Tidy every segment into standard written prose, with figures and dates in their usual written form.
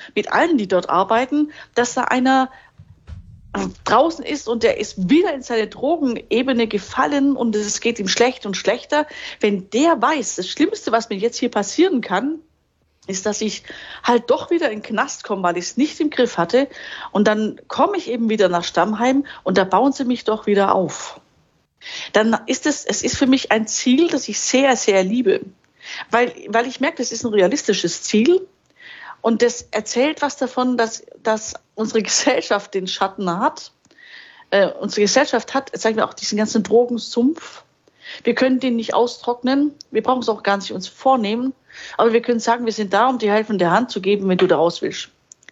mit allen, die dort arbeiten, dass da einer draußen ist und der ist wieder in seine Drogenebene gefallen und es geht ihm schlecht und schlechter. Wenn der weiß, das Schlimmste, was mir jetzt hier passieren kann, ist, dass ich halt doch wieder in den Knast komme, weil ich es nicht im Griff hatte. Und dann komme ich eben wieder nach Stammheim und da bauen sie mich doch wieder auf. Dann ist es ist für mich ein Ziel, das ich sehr, sehr liebe. Weil ich merke, das ist ein realistisches Ziel. Und das erzählt was davon, dass unsere Gesellschaft den Schatten hat. Unsere Gesellschaft hat, sagen wir, auch diesen ganzen Drogensumpf. Wir können den nicht austrocknen. Wir brauchen es auch gar nicht uns vornehmen. Aber wir können sagen, wir sind da, um dir helfende Hand zu geben, wenn du da raus willst.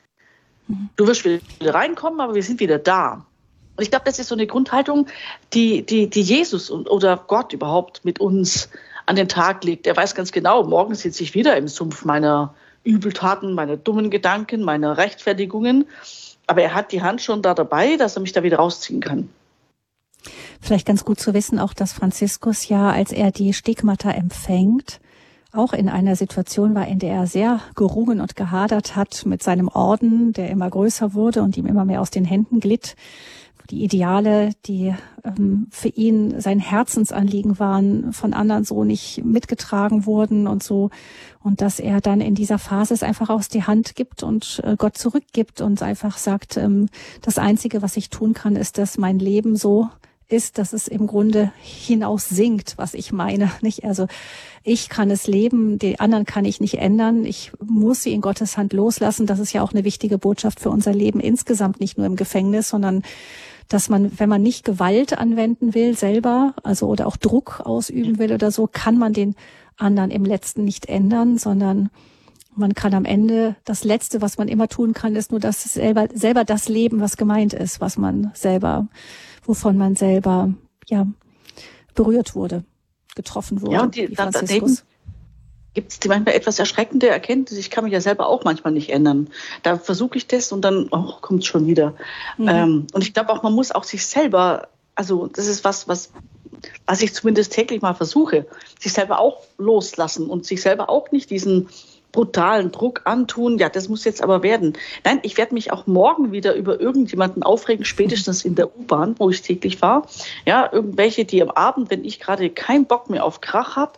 Du wirst wieder reinkommen, aber wir sind wieder da. Und ich glaube, das ist so eine Grundhaltung, die Jesus oder Gott überhaupt mit uns an den Tag legt. Er weiß ganz genau, morgen sitze ich wieder im Sumpf meiner Übeltaten, meiner dummen Gedanken, meiner Rechtfertigungen. Aber er hat die Hand schon da dabei, dass er mich da wieder rausziehen kann. Vielleicht ganz gut zu wissen auch, dass Franziskus ja, als er die Stigmata empfängt, auch in einer Situation war, in der er sehr gerungen und gehadert hat mit seinem Orden, der immer größer wurde und ihm immer mehr aus den Händen glitt. Die Ideale, die für ihn sein Herzensanliegen waren, von anderen so nicht mitgetragen wurden und so. Und dass er dann in dieser Phase es einfach aus die Hand gibt und Gott zurückgibt und einfach sagt, das Einzige, was ich tun kann, ist, dass mein Leben so ist, dass es im Grunde hinaus singt, was ich meine, nicht? Also ich kann es leben, die anderen kann ich nicht ändern. Ich muss sie in Gottes Hand loslassen. Das ist ja auch eine wichtige Botschaft für unser Leben insgesamt, nicht nur im Gefängnis, sondern dass man, wenn man nicht Gewalt anwenden will selber, also oder auch Druck ausüben will oder so, kann man den anderen im Letzten nicht ändern, sondern man kann am Ende, das Letzte, was man immer tun kann, ist nur das selber das Leben, was gemeint ist, was man selber, wovon man selber, ja, berührt wurde, getroffen wurde. Ja, und daneben gibt es die manchmal etwas erschreckende Erkenntnis. Ich kann mich ja selber auch manchmal nicht ändern. Da versuche ich das und dann kommt es schon wieder. Und ich glaube auch, man muss auch sich selber, also das ist was ich zumindest täglich mal versuche, sich selber auch loslassen und sich selber auch nicht diesen brutalen Druck antun. Ja, das muss jetzt aber werden. Nein, ich werde mich auch morgen wieder über irgendjemanden aufregen, spätestens in der U-Bahn, wo ich täglich fahre. Ja, irgendwelche, die am Abend, wenn ich gerade keinen Bock mehr auf Krach habe,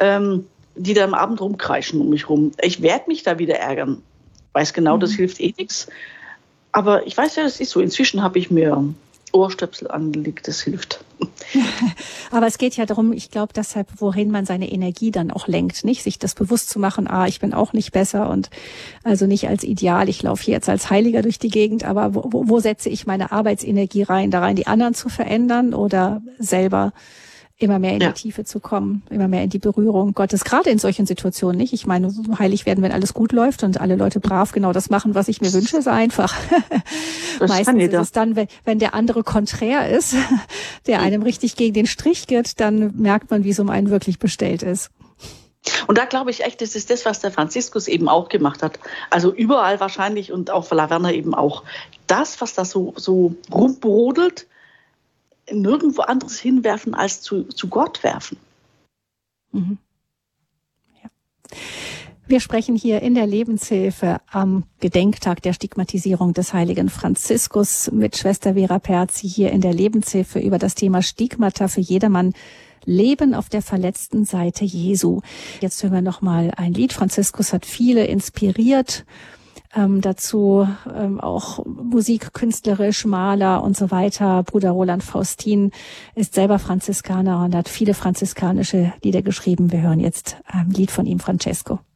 die da am Abend rumkreischen um mich rum. Ich werde mich da wieder ärgern. Weiß genau, das hilft eh nichts. Aber ich weiß ja, das ist so. Inzwischen habe ich mir Ohrstöpsel angelegt, das hilft. Aber es geht ja darum, ich glaube deshalb, wohin man seine Energie dann auch lenkt, nicht? Sich das bewusst zu machen, ich bin auch nicht besser und also nicht als Ideal, ich laufe hier jetzt als Heiliger durch die Gegend, aber wo setze ich meine Arbeitsenergie rein? Da rein, die anderen zu verändern oder selber immer mehr in die Tiefe zu kommen, immer mehr in die Berührung Gottes, gerade in solchen Situationen, nicht? Ich meine, heilig werden, wenn alles gut läuft und alle Leute brav genau das machen, was ich mir wünsche, ist einfach. Meistens ist es dann, wenn der andere konträr ist, der einem richtig gegen den Strich geht, dann merkt man, wie es um einen wirklich bestellt ist. Und da glaube ich echt, das ist das, was der Franziskus eben auch gemacht hat. Also überall wahrscheinlich und auch Laverna eben auch. Das, was da so rumbrodelt, nirgendwo anderes hinwerfen als zu Gott werfen. Mhm. Ja. Wir sprechen hier in der Lebenshilfe am Gedenktag der Stigmatisierung des heiligen Franziskus mit Schwester Vera Perzi hier in der Lebenshilfe über das Thema Stigmata für jedermann. Leben auf der verletzten Seite Jesu. Jetzt hören wir nochmal ein Lied. Franziskus hat viele inspiriert. Dazu auch Musik, künstlerisch, Maler und so weiter. Bruder Roland Faustin ist selber Franziskaner und hat viele franziskanische Lieder geschrieben. Wir hören jetzt ein Lied von ihm, Francesco.